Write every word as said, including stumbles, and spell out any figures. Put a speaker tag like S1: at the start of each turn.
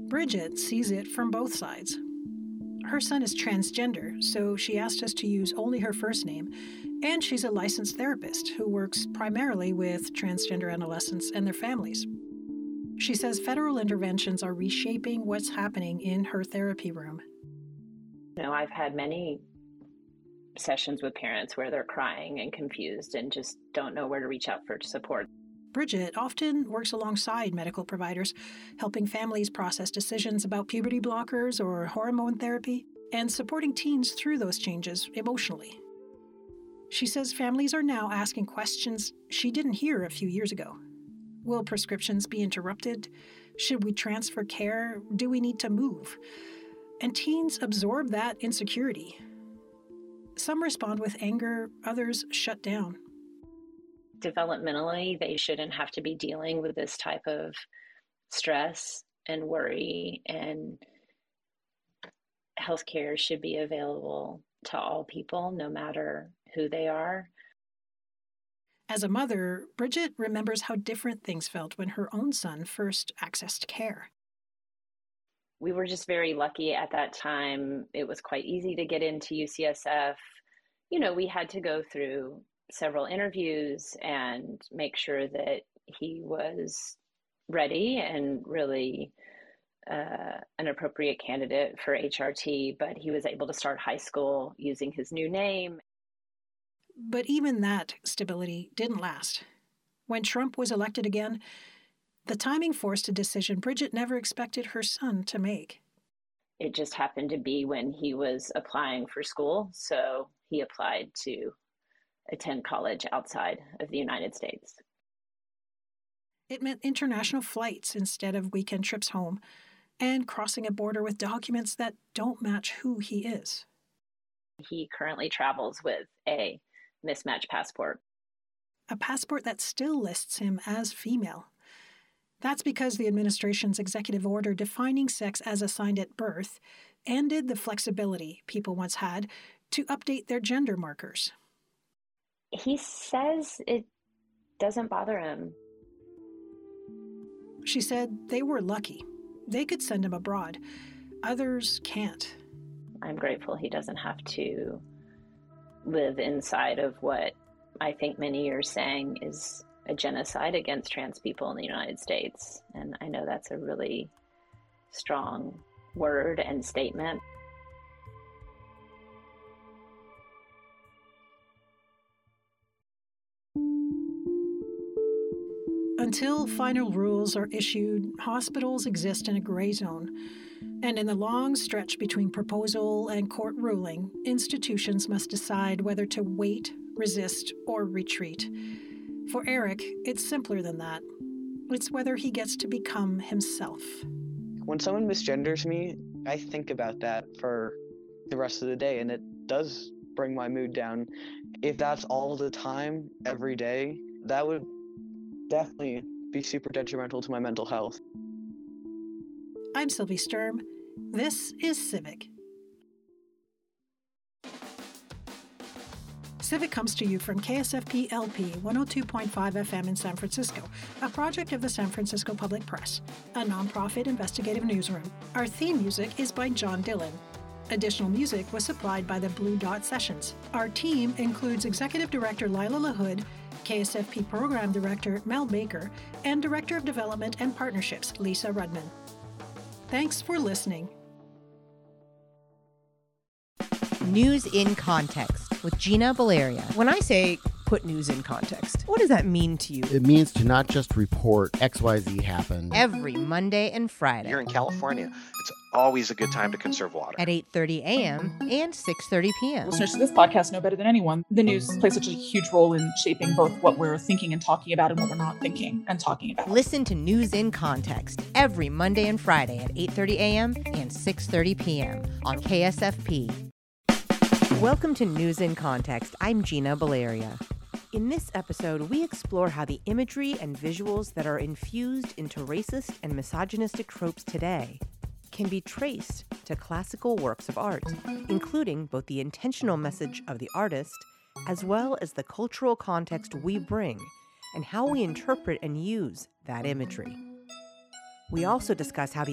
S1: Bridget sees it from both sides. Her son is transgender, so she asked us to use only her first name, and she's a licensed therapist who works primarily with transgender adolescents and their families. She says federal interventions are reshaping what's happening in her therapy room.
S2: You know, I've had many sessions with parents where they're crying and confused and just don't know where to reach out for support.
S1: Bridget often works alongside medical providers, helping families process decisions about puberty blockers or hormone therapy, and supporting teens through those changes emotionally. She says families are now asking questions she didn't hear a few years ago. Will prescriptions be interrupted? Should we transfer care? Do we need to move? And teens absorb that insecurity. Some respond with anger, others shut down.
S2: Developmentally, they shouldn't have to be dealing with this type of stress and worry, and healthcare should be available to all people, no matter who they are.
S1: As a mother, Bridget remembers how different things felt when her own son first accessed care.
S2: We were just very lucky at that time. It was quite easy to get into U C S F. You know, we had to go through several interviews and make sure that he was ready and really uh, an appropriate candidate for H R T, but he was able to start high school using his new name.
S1: But even that stability didn't last. When Trump was elected again, the timing forced a decision Bridget never expected her son to make.
S2: It just happened to be when he was applying for school, so he applied to attend college outside of the United States.
S1: It meant international flights instead of weekend trips home, and crossing a border with documents that don't match who he is.
S2: He currently travels with a mismatched passport.
S1: A passport that still lists him as female. That's because the administration's executive order defining sex as assigned at birth ended the flexibility people once had to update their gender markers.
S2: He says it doesn't bother him.
S1: She said they were lucky. They could send him abroad. Others can't.
S2: I'm grateful he doesn't have to live inside of what I think many are saying is a genocide against trans people in the United States. And I know that's a really strong word and statement.
S1: Until final rules are issued, hospitals exist in a gray zone. And in the long stretch between proposal and court ruling, institutions must decide whether to wait, resist, or retreat. For Eric, it's simpler than that. It's whether he gets to become himself.
S3: When someone misgenders me, I think about that for the rest of the day, and it does bring my mood down. If that's all the time, every day, that would definitely be super detrimental to my mental health.
S1: I'm Sylvie Sturm. This is Civic. Civic comes to you from K S F P L P one oh two point five F M in San Francisco, a project of the San Francisco Public Press, a nonprofit investigative newsroom. Our theme music is by John Dillon. Additional music was supplied by the Blue Dot Sessions. Our team includes Executive Director Lila LaHood, K S F P Program Director Mel Baker, and Director of Development and Partnerships Lisa Rudman. Thanks for listening.
S4: News in Context with Gina Valeria.
S5: When I say put news in context, what does that mean to you?
S6: It means to not just report X Y Z happened.
S4: Every Monday and Friday.
S7: You're in California. It's always a good time to conserve water.
S4: At eight thirty a.m. and six thirty p.m.
S5: Listeners to this podcast know better than anyone. The news plays such a huge role in shaping both what we're thinking and talking about and what we're not thinking and talking about.
S4: Listen to News in Context every Monday and Friday at eight thirty a.m. and six thirty p.m. on K S F P. Welcome to News in Context. I'm Gina Valeria. In this episode, we explore how the imagery and visuals that are infused into racist and misogynistic tropes today can be traced to classical works of art, including both the intentional message of the artist as well as the cultural context we bring and how we interpret and use that imagery. We also discuss how the